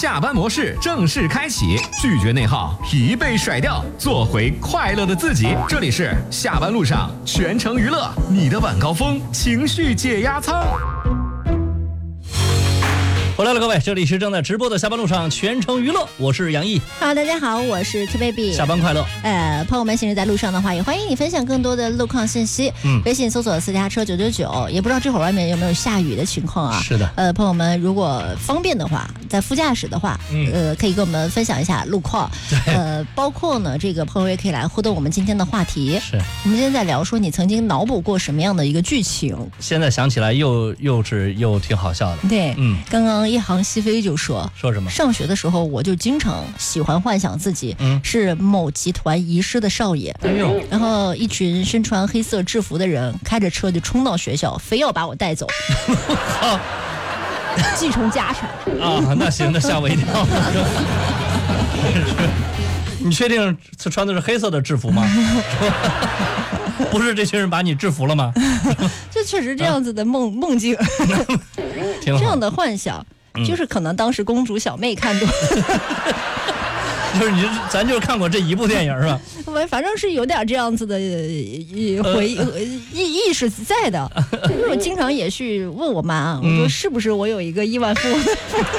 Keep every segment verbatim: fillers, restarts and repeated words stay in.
下班模式正式开启，拒绝内耗，疲惫甩掉，做回快乐的自己。这里是下班路上全程娱乐，你的晚高峰情绪解压舱。 回来了，各位，这里是正在直播的下班路上全程娱乐，我是杨毅。 Hello， 大家好，我是 T Baby。 下班快乐。 呃，朋友们，行驶在路上的话，也欢迎你分享更多的路况信息。嗯，微信搜索私家车九九九，也不知道这会儿外面有没有下雨的情况啊？ 是的。 呃，朋友们，如果方便的话，在副驾驶的话，嗯、呃，可以跟我们分享一下路况。 对。 呃，包括呢，这个朋友也可以来互动我们今天的话题。 是。 我们今天在聊说你曾经脑补过什么样的一个剧情？ 现在想起来又幼稚又挺好笑的。 对。嗯。刚刚一行西飞就说说什么？ 上学的时候我就经常喜欢幻想自己是某集团遗失的少爷， 哎呦， 然后一群身穿黑色制服的人开着车就冲到学校，非要把我带走，继承家产啊！那行，那吓我一跳。你确定他穿的是黑色的制服吗？不是这群人把你制服了吗？ 这确实这样子的梦、啊、梦境，这样的幻想。嗯、就是可能当时公主小妹看多就是你咱就是看过这一部电影是吧？ 我反正是有点这样子的回忆、呃、意意识在的，因为我经常也去问我妈，我说是不是我有一个亿万富翁的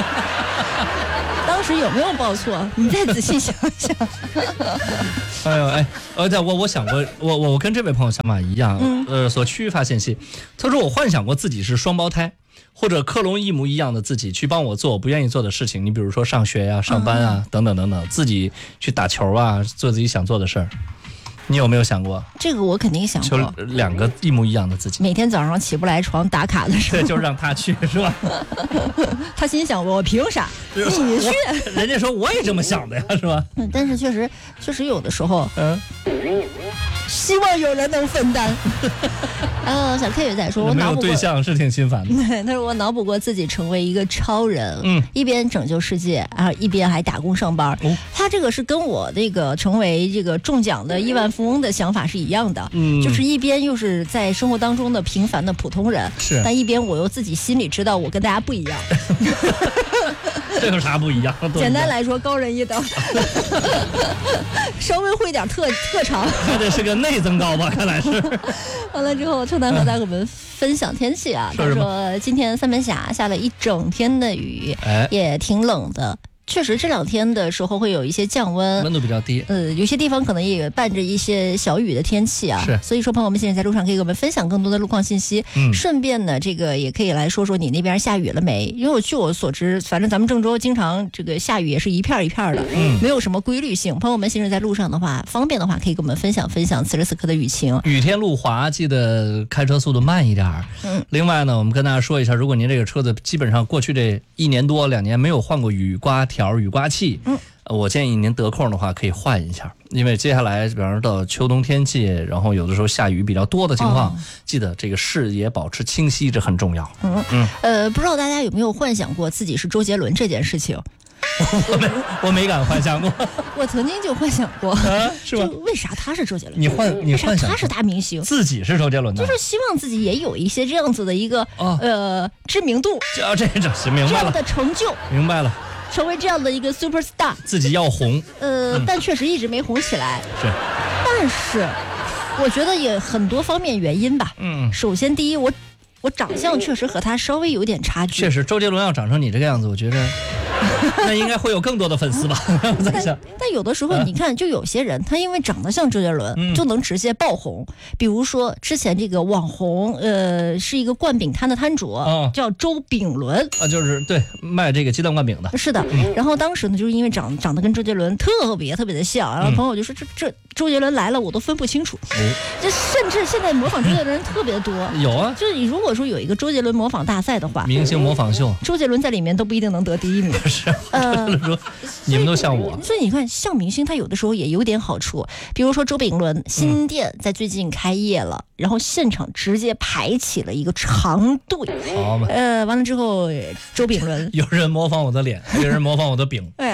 当时有没有报错？你再仔细想想。 哎呦哎，呃，对，我我想过，我我我跟这位朋友想法一样，嗯、呃，所区发信息，他说我幻想过自己是双胞胎。或者克隆一模一样的自己去帮我做我不愿意做的事情，你比如说上学呀、啊、上班啊、嗯、等等等等，自己去打球啊，做自己想做的事儿。你有没有想过？ 这个我肯定想过。 就两个一模一样的自己， 每天早上起不来床打卡的时候， 对，就让他去是吧？ 他心想我凭啥？你去？ 人家说我也这么想的呀，是吧？ 嗯，但是确实确实有的时候，嗯。希望有人能分担。呃，小 K 也在说，我脑补过没有对象是挺心烦的。 对，他说我脑补过自己成为一个超人，嗯，一边拯救世界，然后一边还打工上班。哦、他这个是跟我这个成为这个中奖的亿万富翁的想法是一样的，嗯，就是一边又是在生活当中的平凡的普通人， 是， 但一边我又自己心里知道我跟大家不一样。 这有啥不一样？ 简单来说，高人一等，稍微会点特特长， 还得是个内增高吧？看来是。 完了之后，秋楠和大家我们分享天气啊，他说今天三门峡下了一整天的雨，哎、也挺冷的。确实这两天的时候会有一些降温， 温度比较低， 呃，有些地方可能也伴着一些小雨的天气啊。 是， 所以说朋友们现在在路上可以给我们分享更多的路况信息，嗯，顺便呢，这个也可以来说说你那边下雨了没？因为我据我所知，反正咱们郑州经常这个下雨也是一片一片的，嗯，没有什么规律性。朋友们行驶在路上的话，方便的话可以跟我们分享分享此时此刻的雨情。 雨天路滑，记得开车速度慢一点。嗯，另外呢，我们跟大家说一下，如果您这个车子基本上过去这一年多两年没有换过雨刮条、雨刮器，嗯，我建议您得空的话可以换一下，因为接下来比方说到秋冬天气，然后有的时候下雨比较多的情况，哦、记得这个视野保持清晰，这很重要。 嗯嗯，呃，不知道大家有没有幻想过自己是周杰伦这件事情？ 我没，我没敢幻想过。 我曾经就幻想过，啊、是吧？为啥他是周杰伦？ 你幻，你幻想他是大明星， 自己是周杰伦的， 就是希望自己也有一些这样子的一个、哦、呃知名度， 这这这是明白了， 这样的成就， 明白了。 成为这样的一个 super star， 自己要红， 呃、嗯，但确实一直没红起来。 是， 但是我觉得也很多方面原因吧。嗯，首先第一，我我长相确实和他稍微有点差距。 确实，周杰伦要长成你这个样子，我觉得那应该会有更多的粉丝吧。我在想， 但有的时候你看，就有些人他因为长得像周杰伦，嗯、就能直接爆红。比如说之前这个网红，呃，是一个灌饼摊的摊主，哦、叫周炳伦啊，就是对卖这个鸡蛋灌饼的。 是的，嗯、然后当时呢，就是因为长长得跟周杰伦特别特别的像，然后朋友就说这这周杰伦来了，我都分不清楚。嗯、这甚至现在模仿周杰伦人特别多。 有啊， 就是你如果说有一个周杰伦模仿大赛的话， 明星模仿秀， 周杰伦在里面都不一定能得第一名。 是，呃，说你们都像我， 所以你看，像明星他有的时候也有点好处，比如说周炳伦新店在最近开业了，嗯、然后现场直接排起了一个长队。 好嘛， 呃，完了之后，周炳伦有人模仿我的脸，有人模仿我的饼。 哎，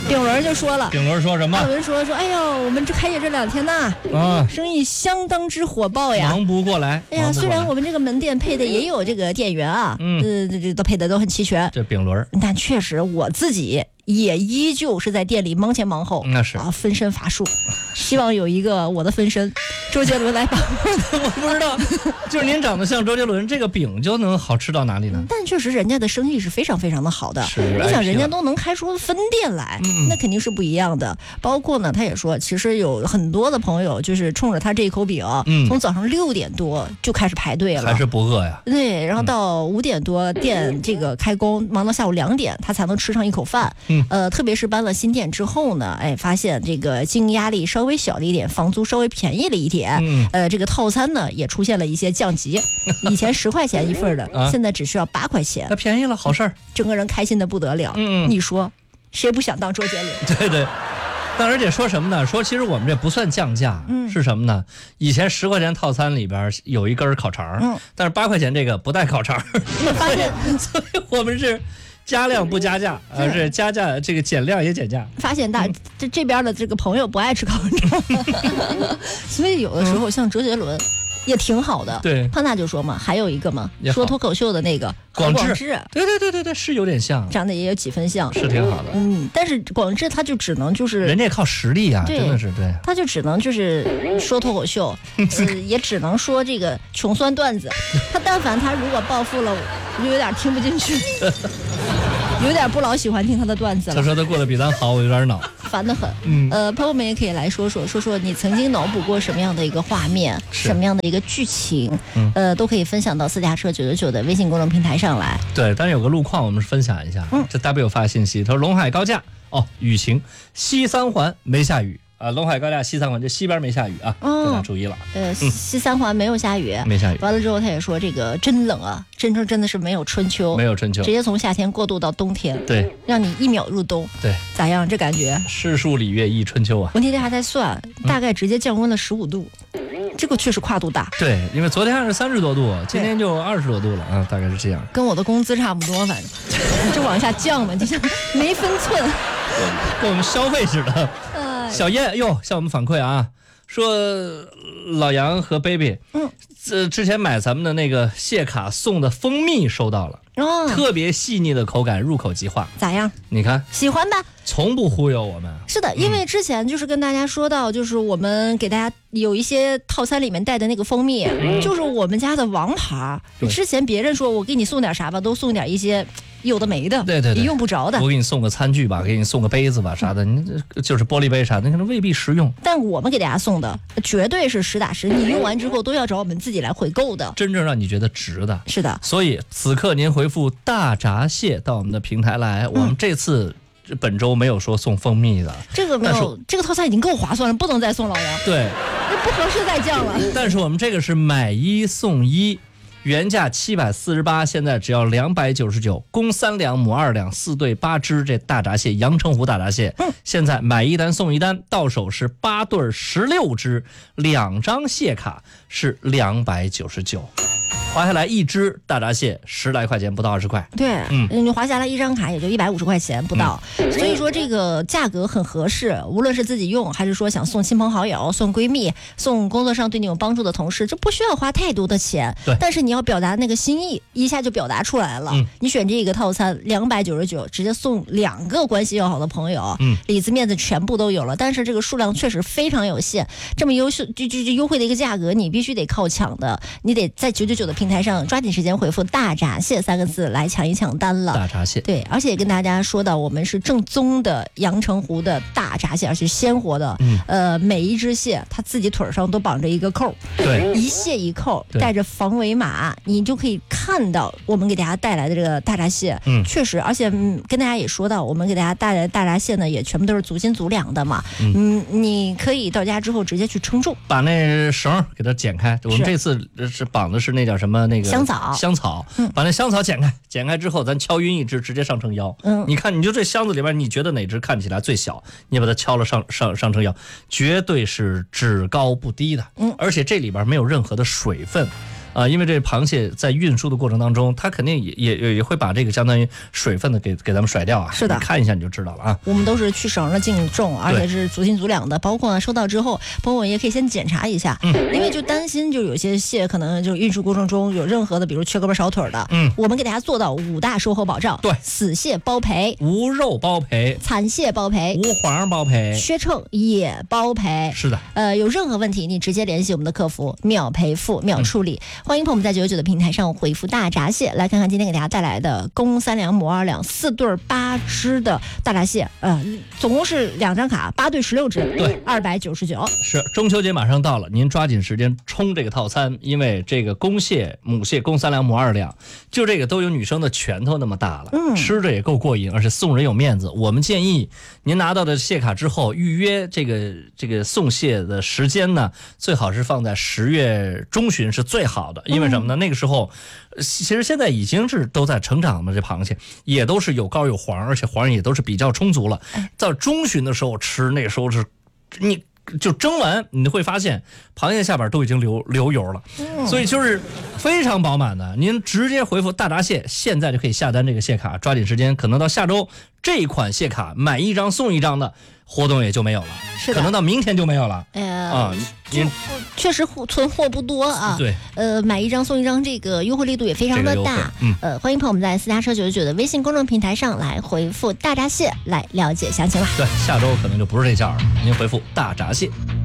顶轮就说了， 顶轮说什么？ 阿伦说说，哎呦，我们这开业这两天呐，啊，生意相当之火爆呀， 忙不过来。 哎呀，虽然我们这个门店配的也有这个店员啊，嗯，呃，这都配的都很齐全， 这顶轮， 但确实我自己也依旧是在店里忙前忙后， 那是啊，分身乏术，希望有一个我的分身周杰伦来帮我。 我不知道，就是您长得像周杰伦，这个饼就能好吃到哪里呢？ 但确实人家的生意是非常非常的好的，你想人家都能开出分店来，嗯、那肯定是不一样的。包括呢，他也说，其实有很多的朋友就是冲着他这一口饼，嗯、从早上六点多就开始排队了， 还是不饿呀？ 对，然后到五点多店这个开工，忙到下午两点，他才能吃上一口饭。嗯，呃，特别是搬了新店之后呢，哎，发现这个经营压力稍微小了一点，房租稍微便宜了一点，嗯、呃，这个套餐呢也出现了一些降级，以前十块钱一份的，啊、现在只需要八块钱， 那便宜了，好事儿， 整个人开心的不得了。嗯，你说谁不想当周杰伦？ 对对。但而且说什么呢？说其实我们这不算降价，嗯，是什么呢？以前十块钱套餐里边有一根烤肠，嗯，但是八块钱这个不带烤肠， 我发现， 所以我们是加量不加价，而、呃、是加价这个减量也减价。 发现大这这边的这个朋友不爱吃烤肠，所以有的时候像周杰伦。也挺好的， 对。 胖大就说嘛，还有一个嘛，说脱口秀的那个广志， 对对对对对，是有点像， 长得也有几分像， 是挺好的。 嗯，但是广志他就只能就是， 人家也靠实力啊，真的是对， 他就只能就是说脱口秀，呃、也只能说这个穷酸段子。他但凡他如果暴富了，我就有点听不进去。有点不老喜欢听他的段子了。 他说他过得比咱好，我有点恼， 烦得很。嗯，呃，朋友们也可以来说说，说说你曾经脑补过什么样的一个画面，什么样的一个剧情，嗯、呃，都可以分享到私家车九九九的微信公众平台上来。 对，但是有个路况，我们分享一下。嗯，这 W 发信息，他说陇海高架哦，雨情，西三环没下雨。啊，陇海高架西三环这西边没下雨啊，嗯、大家注意了。 呃，嗯、西三环没有下雨， 没下雨。 完了之后，他也说这个真冷啊，真正真的是没有春秋， 没有春秋， 直接从夏天过渡到冬天， 对， 让你一秒入冬， 对， 咋样？这感觉？ 世数里月一春秋啊！ 我那天还在算，大概直接降温了十五度，嗯、这个确实跨度大。 对，因为昨天还是三十多度，今天就二十多度了啊，大概是这样。 跟我的工资差不多，反正这往下降嘛，就像没分寸， 跟我们消费似的。小燕哟，向我们反馈啊，说老杨和 baby， 嗯，呃，之前买咱们的那个谢卡送的蜂蜜收到了，哦，特别细腻的口感，入口即化， 咋样？ 你看， 喜欢吧？ 从不忽悠我们。 是的，因为之前就是跟大家说到，就是我们给大家有一些套餐里面带的那个蜂蜜，嗯、就是我们家的王牌。之前别人说我给你送点啥吧，都送点一些。有的没的， 对对对， 你用不着的。 我给你送个餐具吧，给你送个杯子吧，啥的，你就是玻璃杯啥的，可能未必实用。 但我们给大家送的绝对是实打实，你用完之后都要找我们自己来回购的， 真正让你觉得值的。 是的， 所以此刻您回复大闸蟹到我们的平台来，嗯、我们这次本周没有说送蜂蜜的， 这个没有，这个套餐已经够划算了，不能再送老杨。 对， 不合适再降了。 但是我们这个是买一送一。原价七百四十八，现在只要两百九十九，公三两，母二两，四对八只。这大闸蟹，阳澄湖大闸蟹，嗯，现在买一单送一单，到手是八对十六只，两张蟹卡是两百九十九。划下来一只大闸蟹十来块钱，不到二十块。 对，嗯，你划下来一张卡也就一百五十块钱不到，嗯、所以说这个价格很合适。无论是自己用，还是说想送亲朋好友、送闺蜜、送工作上对你有帮助的同事，这不需要花太多的钱。 对， 但是你要表达那个心意，一下就表达出来了。嗯、你选这个套餐两百九十九，直接送两个关系要好的朋友，嗯，里子面子全部都有了。但是这个数量确实非常有限，这么优秀就就就优惠的一个价格，你必须得靠抢的，你得在九九九的平台上抓紧时间回复大闸蟹三个字来抢一抢单了。 大闸蟹， 对，而且也跟大家说到，我们是正宗的阳澄湖的大闸蟹，而且鲜活的。嗯，呃，每一只蟹它自己腿上都绑着一个扣， 对， 一蟹一扣，带着防伪码，你就可以看到我们给大家带来的这个大闸蟹。嗯，确实，而且、嗯、跟大家也说到，我们给大家带来的大闸蟹呢，也全部都是足斤足两的嘛。嗯，嗯你可以到家之后直接去称重， 把那绳给它剪开。我们这次是绑的是那叫什么那个。 香草， 香草，嗯，把那香草剪开，剪开之后，咱敲匀一只，直接上称腰。嗯，你看，你就这箱子里边，你觉得哪只看起来最小，你把它敲了上上上称腰，绝对是只高不低的。嗯，而且这里边没有任何的水分， 啊、呃，因为这螃蟹在运输的过程当中，它肯定也也也会把这个相当于水分的给给咱们甩掉啊。 是的， 你看一下你就知道了啊。 我们都是去绳的净重，而且是足斤足两的，包括呢收到之后，朋友们也可以先检查一下，嗯，因为就担心就有些蟹可能就运输过程中有任何的，比如缺胳膊少腿的，嗯，我们给大家做到五大售后保障， 对， 死蟹包赔， 无肉包赔， 残蟹包赔， 无黄包赔， 缺秤也包赔。 是的， 呃，有任何问题你直接联系我们的客服，秒赔付秒处理。嗯、欢迎朋友们在九九九的平台上回复大闸蟹，来看看今天给大家带来的公三两母二两四对八只的大闸蟹，呃，总共是两张卡，八对十六只， 对， 二百九十九。 是中秋节马上到了，您抓紧时间冲这个套餐，因为这个公蟹、母蟹公三两母二两，就这个都有女生的拳头那么大了，嗯，吃着也够过瘾，而且送人有面子。我们建议您拿到的蟹卡之后，预约这个这个送蟹的时间呢，最好是放在十月中旬是最好的，因为什么呢？嗯、那个时候，其实现在已经是都在成长的，这螃蟹也都是有膏有黄，而且黄也都是比较充足了。到中旬的时候吃，那时候是你就蒸完，你会发现螃蟹下边都已经流流油了，嗯、所以就是非常饱满的。您直接回复大闸蟹，现在就可以下单这个蟹卡，抓紧时间，可能到下周这款蟹卡买一张送一张的活动也就没有了， 是的， 可能到明天就没有了。 呃啊， 您确实存货不多啊。 对， 呃，买一张送一张，这个优惠力度也非常的大。 这个、嗯， 呃，欢迎朋友们在私家车九九九的微信公众平台上来回复大闸蟹来了解详情了。 对，下周可能就不是这价了，您回复大闸蟹。